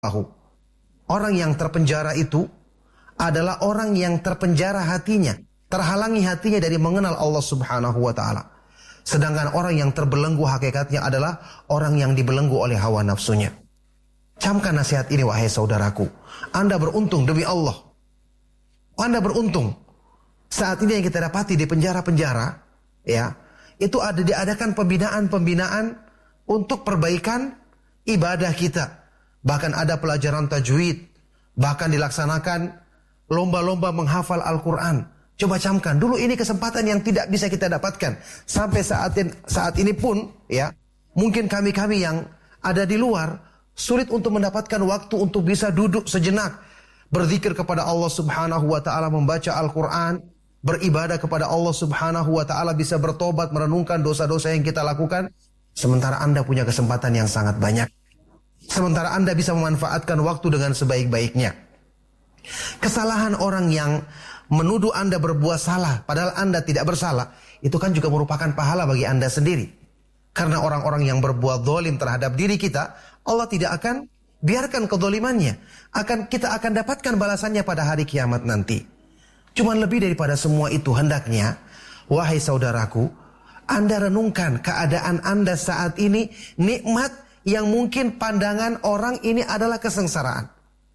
Orang yang terpenjara itu adalah orang yang terpenjara hatinya, terhalangi hatinya dari mengenal Allah Subhanahu wa taala. Sedangkan orang yang terbelenggu hakikatnya adalah orang yang dibelenggu oleh hawa nafsunya. Camkan nasihat ini wahai saudaraku. Anda beruntung demi Allah. Anda beruntung. Saat ini yang kita dapati di penjara-penjara, ya, itu diadakan pembinaan-pembinaan untuk perbaikan ibadah kita. Bahkan ada pelajaran tajwid, bahkan dilaksanakan lomba-lomba menghafal Al-Quran. Coba camkan, dulu ini kesempatan yang tidak bisa kita dapatkan. Sampai saat ini pun, ya, mungkin kami-kami yang ada di luar, sulit untuk mendapatkan waktu untuk bisa duduk sejenak, berzikir kepada Allah Subhanahu wa ta'ala, membaca Al-Quran, beribadah kepada Allah Subhanahu wa ta'ala, bisa bertobat, merenungkan dosa-dosa yang kita lakukan. Sementara Anda punya kesempatan yang sangat banyak. Sementara Anda bisa memanfaatkan waktu dengan sebaik-baiknya. Kesalahan orang yang menuduh Anda berbuat salah, padahal Anda tidak bersalah, itu kan juga merupakan pahala bagi Anda sendiri. Karena orang-orang yang berbuat zalim terhadap diri kita, Allah tidak akan biarkan kezalimannya. Kita akan dapatkan balasannya pada hari kiamat nanti. Cuman lebih daripada semua itu, hendaknya, wahai saudaraku, Anda renungkan keadaan Anda saat ini, nikmat yang mungkin pandangan orang ini adalah kesengsaraan.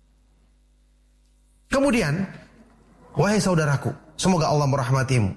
Kemudian, wahai saudaraku, semoga Allah merahmatimu.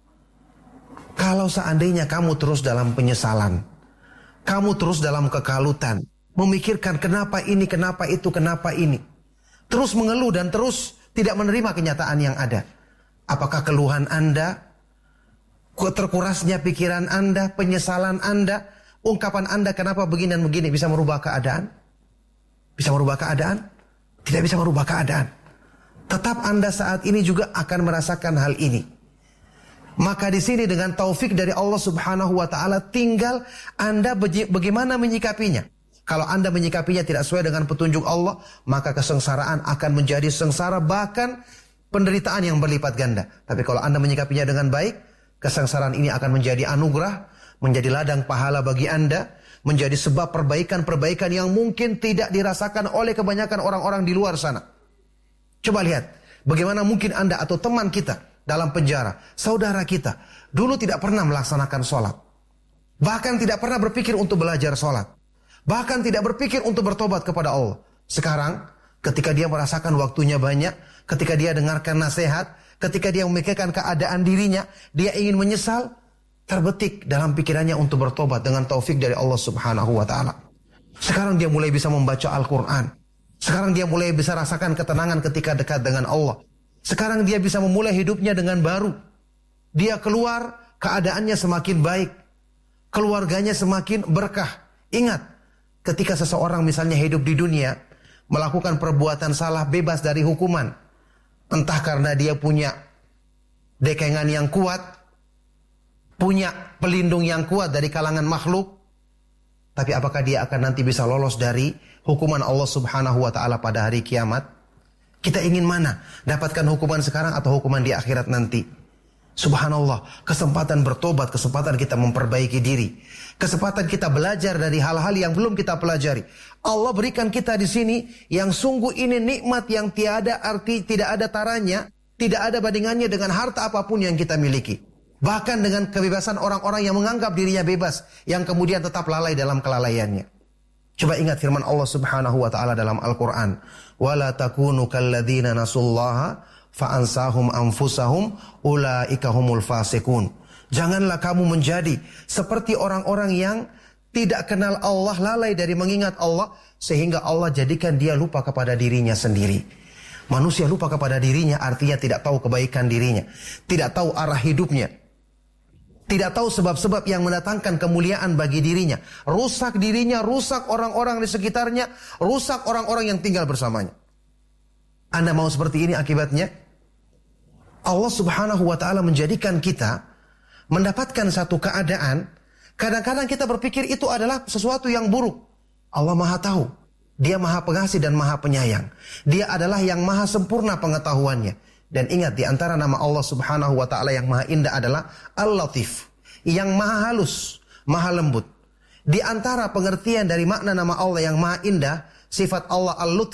Kalau seandainya kamu terus dalam penyesalan, kamu terus dalam kekalutan, memikirkan kenapa ini, kenapa itu, kenapa ini, terus mengeluh dan terus tidak menerima kenyataan yang ada. Apakah keluhan Anda, terkurasnya pikiran Anda, penyesalan Anda, ungkapan Anda kenapa begini dan begini bisa merubah keadaan? Bisa merubah keadaan? Tidak bisa merubah keadaan. Tetap Anda saat ini juga akan merasakan hal ini. Maka di sini dengan taufik dari Allah Subhanahu wa taala, tinggal Anda bagaimana menyikapinya. Kalau Anda menyikapinya tidak sesuai dengan petunjuk Allah, maka kesengsaraan akan menjadi sengsara, bahkan penderitaan yang berlipat ganda. Tapi kalau Anda menyikapinya dengan baik, kesengsaraan ini akan menjadi anugerah, menjadi ladang pahala bagi Anda, menjadi sebab perbaikan-perbaikan yang mungkin tidak dirasakan oleh kebanyakan orang-orang di luar sana. Coba lihat, bagaimana mungkin Anda atau teman kita dalam penjara, saudara kita, dulu tidak pernah melaksanakan sholat. Bahkan tidak pernah berpikir untuk belajar sholat. Bahkan tidak berpikir untuk bertobat kepada Allah. Sekarang, ketika dia merasakan waktunya banyak, ketika dia dengarkan nasihat, ketika dia memikirkan keadaan dirinya, dia ingin menyesal, terbetik dalam pikirannya untuk bertobat dengan taufik dari Allah Subhanahu wa ta'ala. Sekarang dia mulai bisa membaca Al-Quran. Sekarang dia mulai bisa rasakan ketenangan ketika dekat dengan Allah. Sekarang dia bisa memulai hidupnya dengan baru. Dia keluar, keadaannya semakin baik. Keluarganya semakin berkah. Ingat, ketika seseorang misalnya hidup di dunia, melakukan perbuatan salah bebas dari hukuman. Entah karena dia punya dekengan yang kuat, punya pelindung yang kuat dari kalangan makhluk. Tapi apakah dia akan nanti bisa lolos dari hukuman Allah Subhanahu wa ta'ala pada hari kiamat? Kita ingin mana? Dapatkan hukuman sekarang atau hukuman di akhirat nanti? Subhanallah, kesempatan bertobat, kesempatan kita memperbaiki diri, kesempatan kita belajar dari hal-hal yang belum kita pelajari. Allah berikan kita di sini yang sungguh ini nikmat yang tiada arti, tidak ada taranya, tidak ada bandingannya dengan harta apapun yang kita miliki. Bahkan dengan kebebasan orang-orang yang menganggap dirinya bebas, yang kemudian tetap lalai dalam kelalaiannya. Coba ingat firman Allah Subhanahu wa ta'ala dalam Al-Quran. وَلَا تَكُونُوا كَالَّذِينَ نَسُوا اللَّهَ فَأَنْسَاهُمْ أَنفُسَهُمْ أُولَٰئِكَ هُمُ الْفَاسِقُونَ. Janganlah kamu menjadi seperti orang-orang yang tidak kenal Allah, lalai dari mengingat Allah, sehingga Allah jadikan dia lupa kepada dirinya sendiri. Manusia lupa kepada dirinya artinya tidak tahu kebaikan dirinya, tidak tahu arah hidupnya, tidak tahu sebab-sebab yang mendatangkan kemuliaan bagi dirinya. Rusak dirinya, rusak orang-orang di sekitarnya, rusak orang-orang yang tinggal bersamanya. Anda mau seperti ini akibatnya? Allah Subhanahu wa ta'ala menjadikan kita mendapatkan satu keadaan, kadang-kadang kita berpikir itu adalah sesuatu yang buruk. Allah Maha tahu. Dia Maha pengasih dan Maha penyayang. Dia adalah yang Maha sempurna pengetahuannya. Dan ingat, di antara nama Allah Subhanahu wa ta'ala yang maha indah adalah Al-Latif, yang maha halus, maha lembut. Di antara pengertian dari makna nama Allah yang maha indah, sifat Allah al-lutf